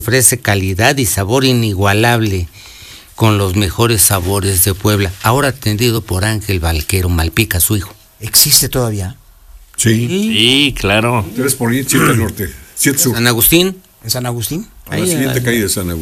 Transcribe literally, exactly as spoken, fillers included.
Ofrece calidad y sabor inigualable con los mejores sabores de Puebla. Ahora atendido por Ángel Valquero Malpica, su hijo. ¿Existe todavía? Sí. Sí, claro. Tres por siete al norte. Siete sur. San Agustín. ¿En San Agustín? A la siguiente calle de San Agustín.